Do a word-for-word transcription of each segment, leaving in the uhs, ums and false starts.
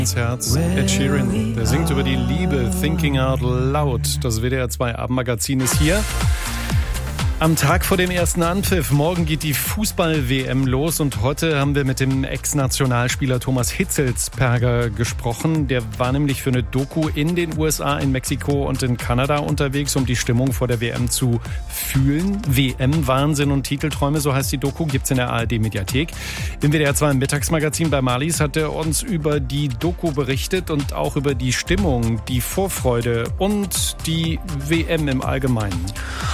ins Herz. Ed Sheeran, der singt über die Liebe, Thinking Out Loud. Das W D R zwei Abendmagazin ist hier. Am Tag vor dem ersten Anpfiff. Morgen geht die Fußball-W M los und heute haben wir mit dem Ex-Nationalspieler Thomas Hitzelsperger gesprochen. Der war nämlich für eine Doku in den U S A, in Mexiko und in Kanada unterwegs, um die Stimmung vor der W M zu fühlen. W M-Wahnsinn und Titelträume, so heißt die Doku, gibt's in der A R D-Mediathek. Im W D R zwei Mittagsmagazin bei Marlies hat er uns über die Doku berichtet und auch über die Stimmung, die Vorfreude und die W M im Allgemeinen.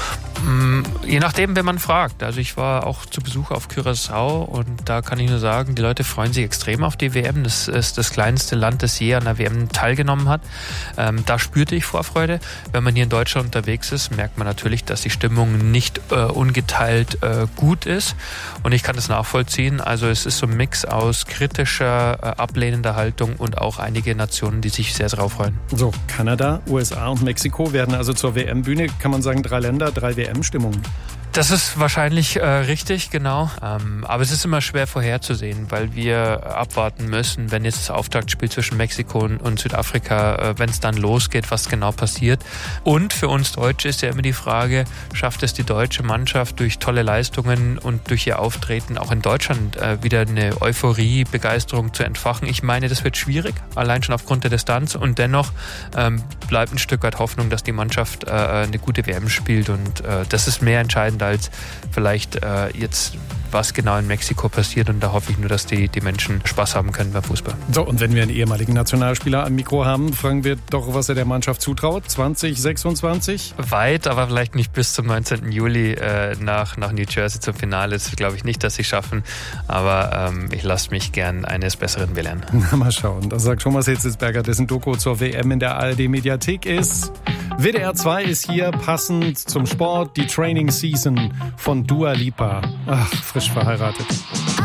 Je nachdem, wen man fragt. Also ich war auch zu Besuch auf Curaçao und da kann ich nur sagen, die Leute freuen sich extrem auf die W M. Das ist das kleinste Land, das je an der W M teilgenommen hat. Ähm, da spürte ich Vorfreude. Wenn man hier in Deutschland unterwegs ist, merkt man natürlich, dass die Stimmung nicht äh, ungeteilt äh, gut ist. Und ich kann das nachvollziehen. Also es ist so ein Mix aus kritischer, äh, ablehnender Haltung und auch einige Nationen, die sich sehr darauf freuen. So, Kanada, U S A und Mexiko werden also zur W M-Bühne. Kann man sagen, drei Länder, drei W M-Stimmung. Das ist wahrscheinlich äh, richtig, genau. Ähm, aber es ist immer schwer vorherzusehen, weil wir abwarten müssen, wenn jetzt das Auftaktspiel zwischen Mexiko und, und Südafrika, äh, wenn es dann losgeht, was genau passiert. Und für uns Deutsche ist ja immer die Frage, schafft es die deutsche Mannschaft durch tolle Leistungen und durch ihr Auftreten auch in Deutschland äh, wieder eine Euphorie, Begeisterung zu entfachen? Ich meine, das wird schwierig, allein schon aufgrund der Distanz. Und dennoch ähm, bleibt ein Stück weit Hoffnung, dass die Mannschaft äh, eine gute W M spielt. Und äh, das ist mehr entscheidend als vielleicht äh, jetzt, was genau in Mexiko passiert. Und da hoffe ich nur, dass die, die Menschen Spaß haben können beim Fußball. So, und wenn wir einen ehemaligen Nationalspieler am Mikro haben, fragen wir doch, was er der Mannschaft zutraut. zwanzig sechsundzwanzig? Weit, aber vielleicht nicht bis zum neunzehnten Juli äh, nach, nach New Jersey zum Finale. Das glaube ich nicht, dass sie schaffen. Aber ähm, ich lasse mich gern eines Besseren belehren. Na, mal schauen. Das sagt Thomas Hitzelsperger, dessen Doku zur W M in der A R D-Mediathek ist. W D R zwei ist hier passend zum Sport, die Training Season von Dua Lipa. Ach, frisch verheiratet.